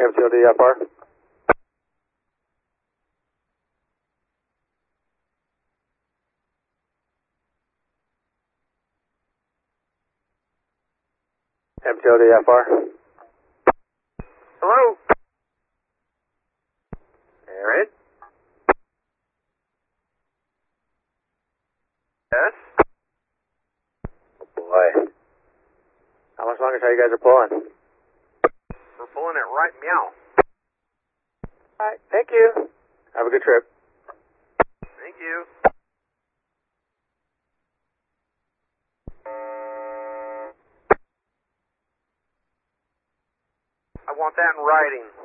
MTLDFR. MTLDFR. Hello? Aaron? Yes? Oh boy. How much longer are you guys are pulling? We're pulling it right meow. Alright, thank you. Have a good trip. Thank you. I want that in writing.